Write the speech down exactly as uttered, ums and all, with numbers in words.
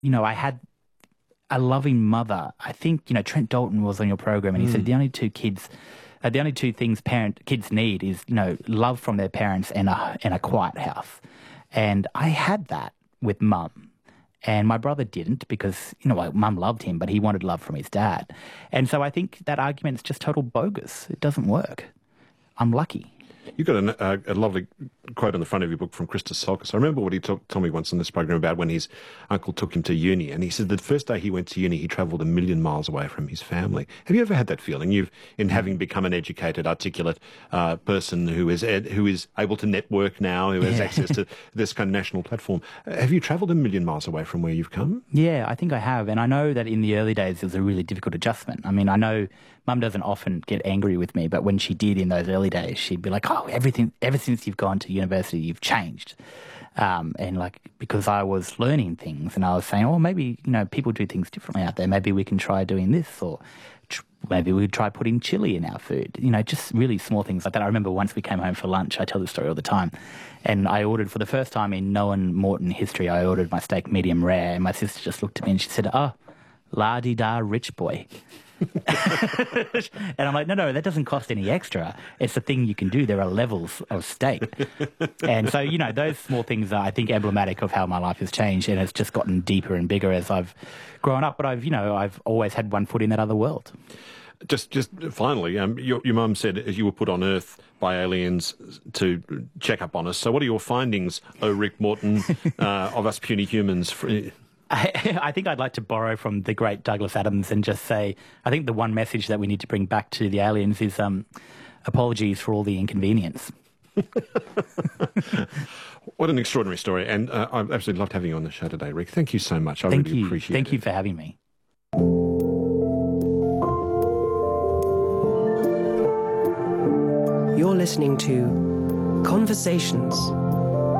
you know, I had a loving mother. I think, you know, Trent Dalton was on your program and he mm. said the only two kids, uh, the only two things parent kids need is, you know, love from their parents and a, and a quiet house. And I had that with mum. And my brother didn't because, you know, like, mum loved him, but he wanted love from his dad. And so I think that argument's just total bogus. It doesn't work. I'm lucky. You've got a, a, a lovely quote on the front of your book from Christos Tsiolkas. I remember what he talk, told me once on this program about when his uncle took him to uni, and he said the first day he went to uni, he travelled a million miles away from his family. Have you ever had that feeling? You've, in having become an educated, articulate uh, person who is ed, who is able to network now, who has yeah. access to this kind of national platform, have you travelled a million miles away from where you've come? Yeah, I think I have, and I know that in the early days it was a really difficult adjustment. I mean, I know Mum doesn't often get angry with me, but when she did in those early days, she'd be like, oh, everything, ever since you've gone to university, you've changed. Um, and like, because I was learning things and I was saying, oh, maybe, you know, people do things differently out there. Maybe we can try doing this, or tr- maybe we try putting chili in our food. You know, just really small things like that. I remember once we came home for lunch, I tell this story all the time, and I ordered for the first time in Noah Morton history, I ordered my steak medium rare, and my sister just looked at me and she said, oh, la-di-da, rich boy. And I'm like, no, no, that doesn't cost any extra. It's the thing you can do. There are levels of steak. And so, you know, those small things are, I think, emblematic of how my life has changed, and it's just gotten deeper and bigger as I've grown up. But I've, you know, I've always had one foot in that other world. Just just finally, um, your, your mum said you were put on Earth by aliens to check up on us. So what are your findings, oh, Rick Morton, uh, of us puny humans? For, I, I think I'd like to borrow from the great Douglas Adams and just say, I think the one message that we need to bring back to the aliens is um, apologies for all the inconvenience. What an extraordinary story. And uh, I've absolutely loved having you on the show today, Rick. Thank you so much. I Thank really you. appreciate Thank it. Thank you for having me. You're listening to Conversations